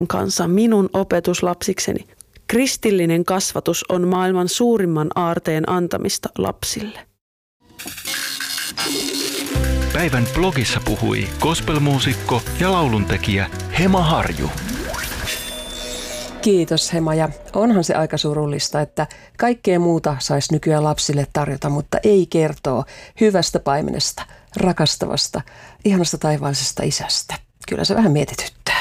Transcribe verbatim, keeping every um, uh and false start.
kanssa minun opetuslapsikseni. Kristillinen kasvatus on maailman suurimman aarteen antamista lapsille. Päivän blogissa puhui gospelmuusikko ja lauluntekijä Hema Harju. Kiitos Hema, ja onhan se aika surullista, että kaikkea muuta saisi nykyään lapsille tarjota, mutta ei kertoo hyvästä paimenesta, rakastavasta, ihanasta taivaallisesta isästä. Kyllä se vähän mietityttää.